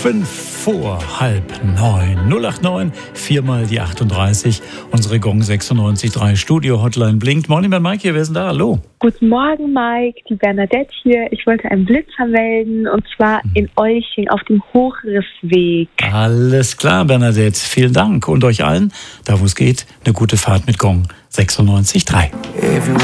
8:05. 089 4 die 38. Unsere Gong 96.3 Studio Hotline blinkt. Morning, Mike hier. Wer ist denn da? Hallo. Guten Morgen, Mike. Die Bernadette hier. Ich wollte einen Blitzer melden und zwar in Euching auf dem Hochrissweg. Alles klar, Bernadette. Vielen Dank. Und euch allen, da wo es geht, eine gute Fahrt mit Gong 96.3.